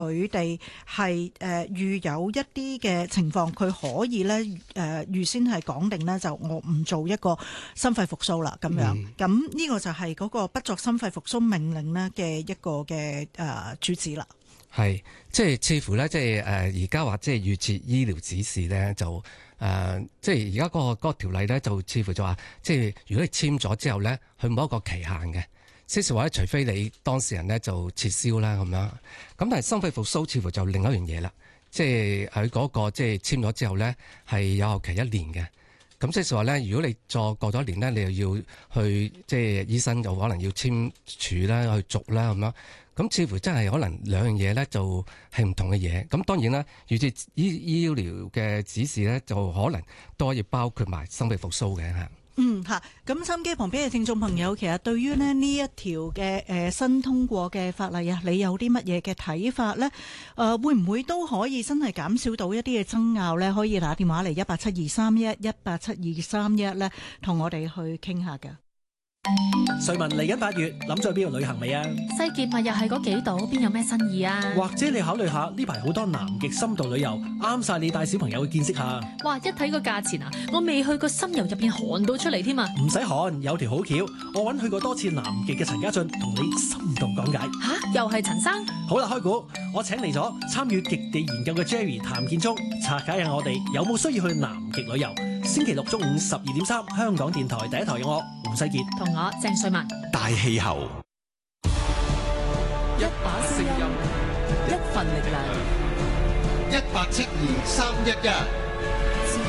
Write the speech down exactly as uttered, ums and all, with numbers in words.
佢哋係誒預有一啲嘅情況，佢可以咧誒、呃、預先係講定咧，就我唔做一個心肺復甦啦咁樣。咁呢、嗯、個就係嗰個不作心肺復甦命令咧嘅一個嘅誒主旨啦。 係，即係似乎咧，即係誒而家話即係預設醫療指示咧，就誒、呃、即係而家嗰個嗰、嗰個條例咧，就似乎就話，即係如果你簽咗之後咧，佢冇一個期限嘅，即係話咧，除非你當事人咧就撤銷啦咁樣。咁但係心肺復甦似乎就另一樣嘢啦，即係喺嗰個即係簽咗之後咧，係有效期一年嘅。咁即係話咧，如果你再過咗一年咧，你又要去即係醫生就可能要簽署啦、去續啦咁樣。咁似乎真係可能兩樣嘢咧，就係唔同嘅嘢。咁當然啦，預設醫醫療嘅指示咧，就可能都可以包括埋心肺復甦嘅嚇。 嗯嚇，咁收音機旁邊嘅聽眾朋友，其實對於咧呢一條嘅誒新通過嘅法例啊，你有啲乜嘢嘅睇法呢？誒、呃、會唔會都可以真係減少到一啲嘅爭拗呢？可以打電話嚟一八七二三一一八七二三一咧，同我哋去傾下㗎。 瑞文嚟緊八月，諗咗去邊度旅行未啊？ 西傑咪又係嗰幾度，邊有咩新意啊？ 或者你考慮下呢排好多南極深度旅遊，啱晒你帶小朋友去見識下。 哇！一睇個價錢啊，我未去過深遊入邊寒到出嚟添啊！ 唔使寒，有條好橋，我揾去過多次南極嘅陳家俊同你深度講解。 吓，又係陳生？ 好啦，開估，我請嚟咗參與極地研究嘅 Jerry 譚建聰，拆解下我哋有冇需要去南極旅遊。星期六中午十二點三，香港電台第一台有我胡世傑同我鄭瑞文。 大氣候， 一把聲音，一份力量， 一八七二三一一。